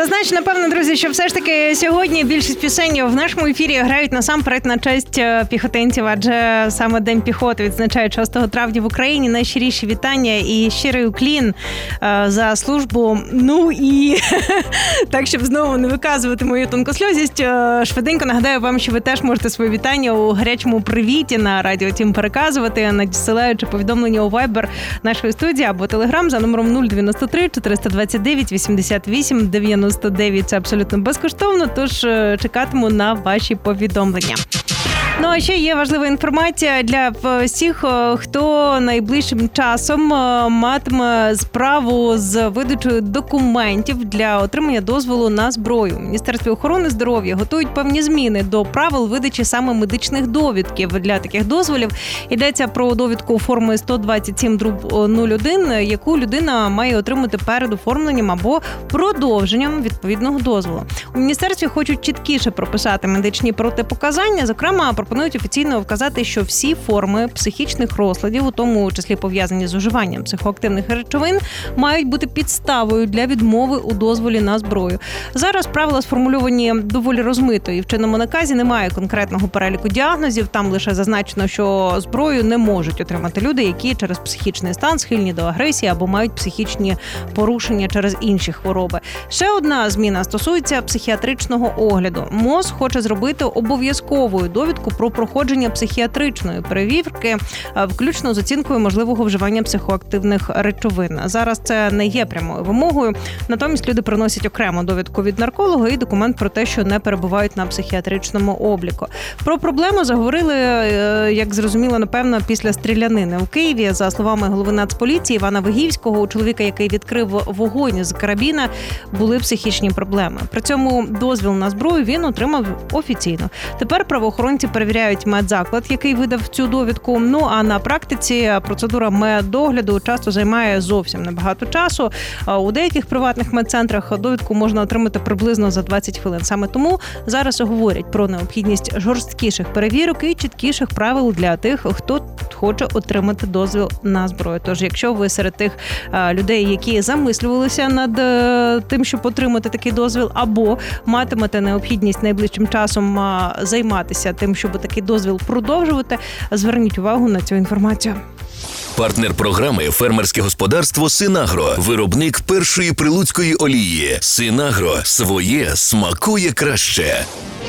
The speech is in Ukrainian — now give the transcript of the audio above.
Зазначу, напевно, друзі, що все ж таки сьогодні більшість пісень в нашому ефірі грають насамперед на честь піхотинців, адже саме День піхоти відзначають 6 травня в Україні. Найщиріші вітання і щирий уклін за службу. Ну і так, щоб знову не виказувати мою тонкосльозість, швиденько нагадаю вам, що ви теж можете свої вітання у гарячому привіті на Радіо Тім переказувати, надсилаючи повідомлення у Viber нашої студії або Telegram за номером 093 429 88 99. Це абсолютно безкоштовно, тож чекатиму на ваші повідомлення. Ну, а ще є важлива інформація для всіх, хто найближчим часом матиме справу з видачею документів для отримання дозволу на зброю. В Міністерстві охорони здоров'я готують певні зміни до правил видачі саме медичних довідків для таких дозволів. Йдеться про довідку форми 127/01, яку людина має отримати перед оформленням або продовженням відповідного дозволу. У міністерстві хочуть чіткіше прописати медичні протипоказання, зокрема, пропонують офіційно вказати, що всі форми психічних розладів, у тому числі пов'язані з уживанням психоактивних речовин, мають бути підставою для відмови у дозволі на зброю. Зараз правила сформульовані доволі розмито, і в чинному наказі немає конкретного переліку діагнозів, там лише зазначено, що зброю не можуть отримати люди, які через психічний стан схильні до агресії або мають психічні порушення через інші хвороби. Ще одна зміна стосується психіатричного огляду. МОЗ хоче зробити обов'язковою довідку про проходження психіатричної перевірки, включно з оцінкою можливого вживання психоактивних речовин. Зараз це не є прямою вимогою, натомість люди приносять окремо довідку від нарколога і документ про те, що не перебувають на психіатричному обліку. Про проблему заговорили, як зрозуміло, напевно, після стрілянини у Києві. За словами голови Нацполіції Івана Вигівського, у чоловіка, який відкрив вогонь з карабіна, були психічні проблеми. При цьому дозвіл на зброю він отримав офіційно. Тепер правоохоронці перевіряють медзаклад, який видав цю довідку. Ну, а на практиці процедура медогляду часто займає зовсім небагато часу. У деяких приватних медцентрах довідку можна отримати приблизно за 20 хвилин. Саме тому зараз говорять про необхідність жорсткіших перевірок і чіткіших правил для тих, хто хоче отримати дозвіл на зброю. Тож, якщо ви серед тих людей, які замислювалися над тим, щоб отримати такий дозвіл, або матимете необхідність найближчим часом займатися тим, щоб такий дозвіл продовжувати, зверніть увагу на цю інформацію. Партнер програми «Фермерське господарство Синагро». Виробник першої прилуцької олії. Синагро. Своє смакує краще.